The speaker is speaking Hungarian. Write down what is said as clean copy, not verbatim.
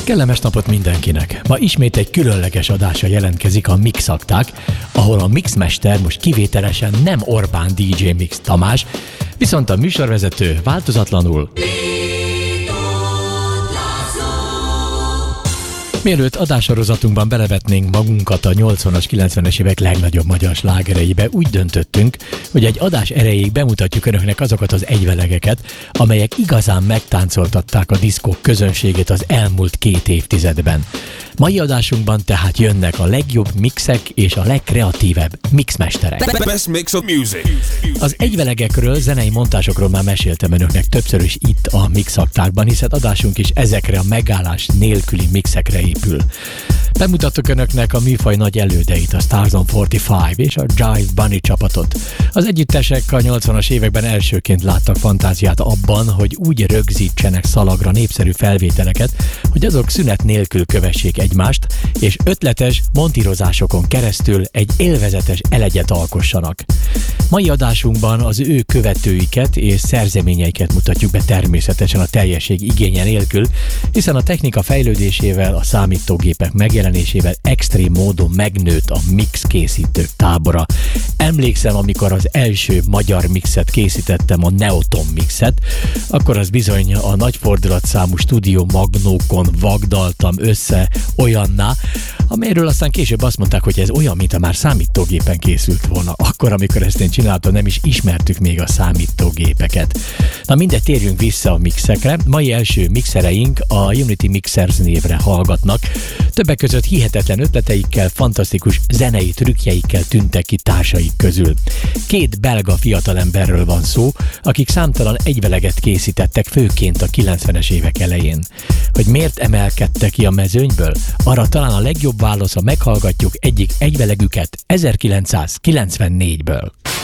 Kellemes napot mindenkinek! Ma ismét egy különleges adása jelentkezik a Mixakták, ahol a mixmester most kivételesen nem Orbán DJ Mix Tamás, viszont a műsorvezető változatlanul Mielőtt adássorozatunkban belevetnénk magunkat a 80-as, 90-es évek legnagyobb magyar slágereibe, úgy döntöttünk, hogy egy adás erejéig bemutatjuk önöknek azokat az egyvelegeket, amelyek igazán megtáncoltatták a diszkók közönségét az elmúlt 2 évtizedben. Mai adásunkban tehát jönnek a legjobb mixek és a legkreatívebb mixmesterek. Best mix of music. Az egyvelegekről, zenei montásokról már meséltem önöknek többször is itt a Mixaktákban, hiszen adásunk is ezekre a megállás nélküli mixekre épül. Bemutattuk önöknek a műfaj nagy elődeit, a Stars on 45 és a Jive Bunny csapatot. Az együttesek a 80-as években elsőként láttak fantáziát abban, hogy úgy rögzítsenek szalagra népszerű felvételeket, hogy azok szünet nélkül kövessék egymást, és ötletes montírozásokon keresztül egy élvezetes elegyet alkossanak. Mai adásunkban az ő követőiket és szerzeményeiket mutatjuk be természetesen a teljesség igénye nélkül, hiszen a technika fejlődésével, a számítógépek megjelenésével extrém módon megnőtt a mix készítők tábora. Emlékszem, amikor az első magyar mixet készítettem, a Neoton mixet, akkor az bizony a nagy fordulatszámú stúdió magnókon vagdaltam össze olyanná, amelyről aztán később azt mondták, hogy ez olyan, mint ha már számítógépen készült volna. Akkor, amikor ezt én csináltam, nem is ismertük még a számítógépeket. Na mindegy, térjünk vissza a mixekre. Mai első mixereink a Unity Mixers névre hallgatnak. Többek között hihetetlen ötleteikkel, fantasztikus zenei trükkjeikkel tűntek ki társaik közül. 2 belga fiatalemberről van szó, akik számtalan egyveleget készítettek, főként a 90-es évek elején. Hogy miért emelkedtek ki a mezőnyből? Arra talán a legjobb válasz, ha meghallgatjuk egyik egyvelegüket 1994-ből.